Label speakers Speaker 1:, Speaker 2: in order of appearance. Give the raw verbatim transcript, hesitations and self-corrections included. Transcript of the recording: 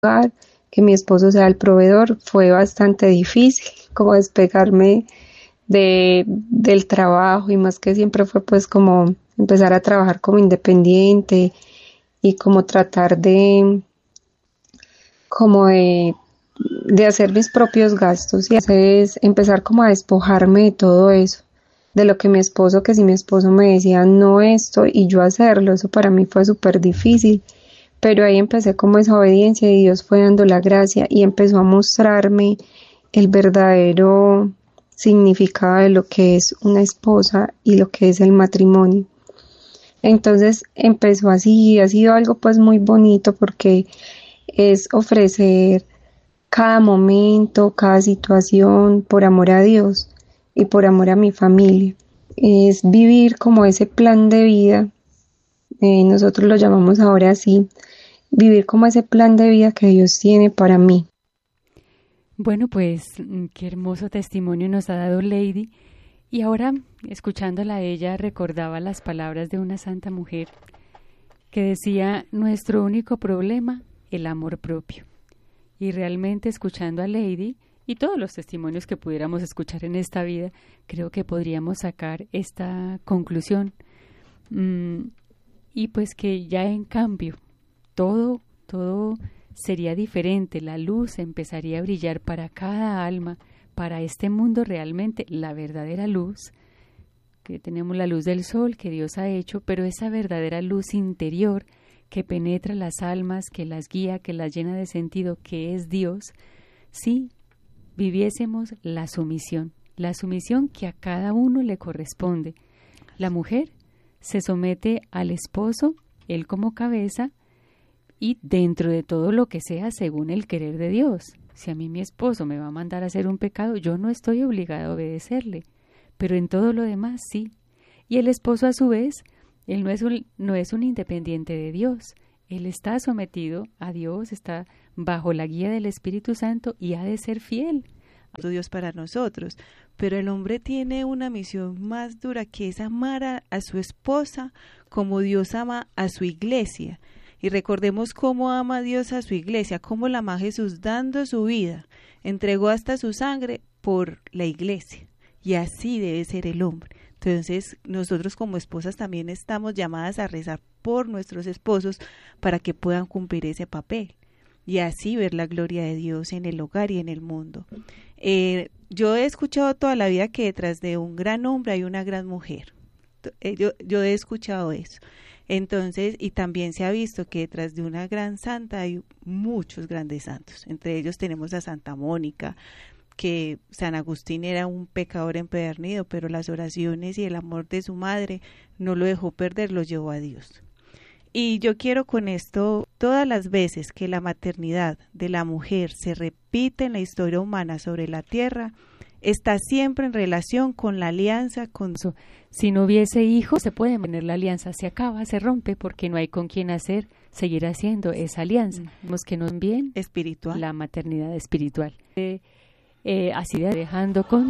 Speaker 1: hogar, que mi esposo sea el proveedor, fue bastante difícil como despegarme de, del trabajo y más que siempre fue pues como empezar a trabajar como independiente y como tratar de como de, de hacer mis propios gastos y entonces empezar como a despojarme de todo eso, de lo que mi esposo, que si mi esposo me decía no esto y yo hacerlo, eso para mí fue súper difícil, pero ahí empecé como esa obediencia y Dios fue dando la gracia y empezó a mostrarme el verdadero significado de lo que es una esposa y lo que es el matrimonio. Entonces empezó así, ha sido algo pues muy bonito porque es ofrecer cada momento, cada situación por amor a Dios y por amor a mi familia. Es vivir como ese plan de vida, eh, nosotros lo llamamos ahora así, vivir como ese plan de vida que Dios tiene para mí.
Speaker 2: Bueno, pues qué hermoso testimonio nos ha dado Lady. Y ahora, escuchándola a ella, recordaba las palabras de una santa mujer que decía, nuestro único problema, el amor propio. Y realmente escuchando a Lady y todos los testimonios que pudiéramos escuchar en esta vida, creo que podríamos sacar esta conclusión. Mm, y pues que ya en cambio, todo, todo sería diferente, la luz empezaría a brillar para cada alma, para este mundo realmente, la verdadera luz, que tenemos la luz del sol que Dios ha hecho, pero esa verdadera luz interior que penetra las almas, que las guía, que las llena de sentido, que es Dios, si viviésemos la sumisión, la sumisión que a cada uno le corresponde. La mujer se somete al esposo, él como cabeza, y dentro de todo lo que sea según el querer de Dios. Si a mí mi esposo me va a mandar a hacer un pecado, yo no estoy obligada a obedecerle, pero en todo lo demás sí. Y el esposo a su vez, él no es un, no es un independiente de Dios, él está sometido a Dios, está bajo la guía del Espíritu Santo y ha de ser fiel.
Speaker 3: Dios para nosotros, pero el hombre tiene una misión más dura que es amar a, a su esposa como Dios ama a su iglesia. Y recordemos cómo ama Dios a su iglesia, cómo la ama Jesús dando su vida, entregó hasta su sangre por la iglesia. Y así debe ser el hombre. Entonces, nosotros como esposas también estamos llamadas a rezar por nuestros esposos para que puedan cumplir ese papel y así ver la gloria de Dios en el hogar y en el mundo. Eh, yo he escuchado toda la vida que detrás de un gran hombre hay una gran mujer. Eh, yo, yo he escuchado eso. Entonces, y también se ha visto que detrás de una gran santa hay muchos grandes santos. Entre ellos tenemos a Santa Mónica, que San Agustín era un pecador empedernido, pero las oraciones y el amor de su madre no lo dejó perder, lo llevó a Dios. Y yo quiero con esto, todas las veces que la maternidad de la mujer se repite en la historia humana sobre la tierra, está siempre en relación con la alianza con su...
Speaker 2: Si no hubiese hijos, se puede mantener la alianza, se acaba, se rompe, porque no hay con quién hacer, seguir haciendo esa alianza. Vemos que nos bien
Speaker 3: espiritual,
Speaker 2: la maternidad espiritual. Eh, eh, así de dejando con